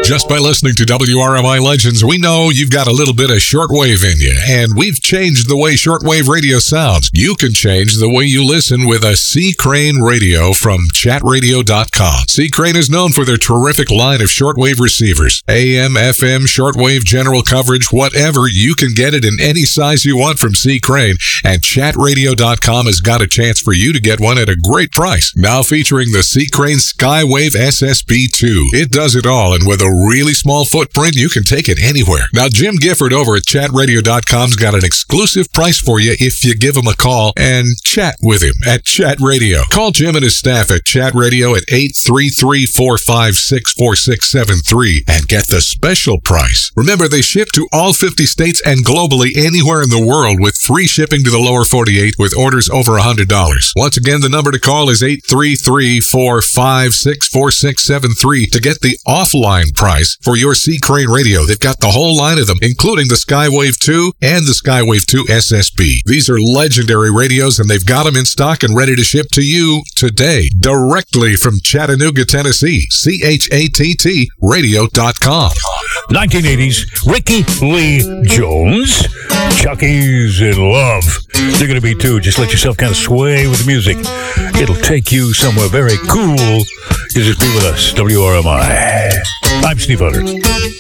Just by listening to WRMI Legends, we know you've got a little bit of shortwave in you, and we've changed the way shortwave radio sounds. You can change the way you listen with a C. Crane radio from chatradio.com. C. Crane is known for their terrific line of shortwave receivers. AM, FM, shortwave, general coverage, whatever, you can get it in any size you want from C. Crane, and chatradio.com has got a chance for you to get one at a great price. Now featuring the C. Crane Skywave SSB2. It does it all, and with a really small footprint, you can take it anywhere. Now, Jim Gifford over at chatradio.com's got an exclusive price for you if you give him a call and chat with him at Chat Radio. Call Jim and his staff at Chat Radio at 833-456-4673 and get the special price. Remember, they ship to all 50 states and globally anywhere in the world with free shipping to the lower 48 with orders over $100. Once again, the number to call is 833-456-4673 to get the offline price for your C. Crane radio. They've got the whole line of them, including the Skywave 2 and the Skywave 2 SSB. These are legendary radios, and they've got them in stock and ready to ship to you today, directly from Chattanooga, Tennessee. CHATT radio.com. 1980s, Ricky Lee Jones. Chucky's in love. They're going to be too. Just let yourself kind of sway with the music. It'll take you somewhere very cool. You just be with us, WRMI. I'm Steve Hunter.